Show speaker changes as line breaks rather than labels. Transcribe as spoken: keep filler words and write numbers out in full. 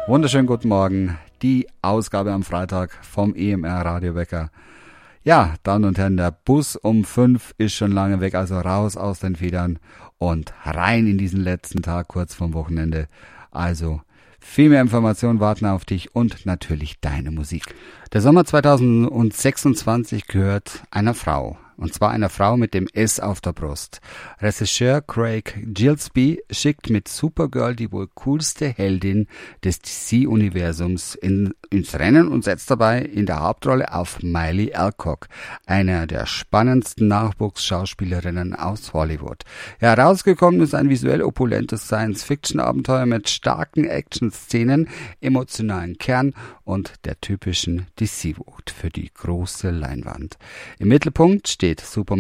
Wunderschönen guten Morgen, die Ausgabe am Freitag vom E M R Radiowecker. Ja, Damen und Herren, der Bus um fünf ist schon lange weg, also raus aus den Federn und rein in diesen letzten Tag kurz vorm Wochenende. Also viel mehr Informationen warten auf dich und natürlich deine Musik. Der Sommer zweitausendsechsundzwanzig gehört einer Frau. Und zwar einer Frau mit dem S auf der Brust. Regisseur Craig Gillespie schickt mit Supergirl die wohl coolste Heldin des D C-Universums in, ins Rennen und setzt dabei in der Hauptrolle auf Miley Alcock, einer der spannendsten Nachwuchsschauspielerinnen aus Hollywood. Herausgekommen ist ein visuell opulentes Science-Fiction-Abenteuer mit starken Action-Szenen, emotionalen Kern und der typischen D C-Wucht für die große Leinwand. Im Mittelpunkt steht Superman